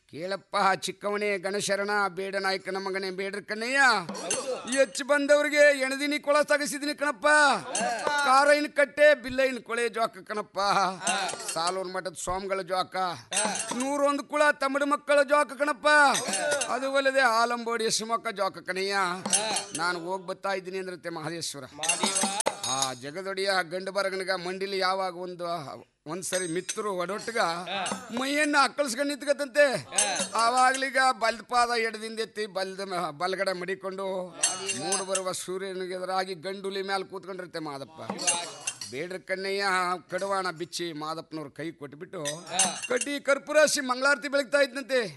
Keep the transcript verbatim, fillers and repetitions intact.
ಕೇಳಪ್ಪ ಚಿಕ್ಕವನೇ ಗಣಶರಣ ಬೇಡ ನಾಯಕನ ಮಗನೇ ಬೇಡ್ರ ಕಣ್ಣಯ್ಯ. ಹೆಚ್ಚು ಬಂದವ್ರಿಗೆ ಎಣದಿನಿ ಕೊಳ ತಗಸಿದಿನಿ ಕಣಪ್ಪ. ಕಾರೈನ್ ಕಟ್ಟೆ ಬಿಲ್ಲೈನ್ ಕೊಳೆ ಜೋಕ ಕಣಪ್ಪ. ಸಾಲೂರ್ ಮಠದ ಸ್ವಾಮಿಗಳ ಜೋಕ, ನೂರೊಂದು ಕುಳ ತಮ್ಮಡ ಮಕ್ಕಳ ಜೋಕ ಕಣಪ್ಪ. ಅದು ಅಲ್ಲದೆ ಆಲಂಬೋಡಿ ಶಿವಮೊಗ್ಗ ಜೋಕ ಕಣಯ್ಯ. ನಾನು ಹೋಗಿ ಬರ್ತಾ ಇದ್ದೀನಿ ಅಂದ್ರತೆ ಮಹದೇಶ್ವರ. ಆ ಜಗದೊಡಿಯ ಗಂಡು ಬರಗನಿಗ ಮಂಡಿಲಿ ಯಾವಾಗ ಒಂದು ಒಂದ್ಸರಿ ಮಿತ್ರರು ಒಡೊಟ್ಟಿಗ ಮೈಯನ್ನ ಅಕ್ಕಳಿಸ್ಕೊಂಡು ನಿಂತ್ಕತ್ತಂತೆ. ಆವಾಗ್ಲೀಗ ಬಲ್ದ ಪಾದ ಎಡದಿಂದೆತ್ತಿ ಬಲ್ದ ಬಲ್ಗಡೆ ಮಡಿಕೊಂಡು ಮೂಡು ಬರುವ ಸೂರ್ಯನಿಗೆ ಎದುರಾಗಿ ಗಂಡುಲಿ ಮೇಲೆ ಕೂತ್ಕೊಂಡಿರುತ್ತೆ ಮಾದಪ್ಪ. ಬೇಡ್ರ ಕಣ್ಣಯ್ಯ ಕಡವಾಣ ಬಿಚ್ಚಿ ಮಾದಪ್ಪನವ್ರ ಕೈ ಕೊಟ್ಬಿಟ್ಟು ಕಡ್ಡಿ ಕರ್ಪೂರಾಶಿ ಮಂಗಳಾರತಿ ಬೆಳಗ್ತಾ ಇದ್ದಂತೆ.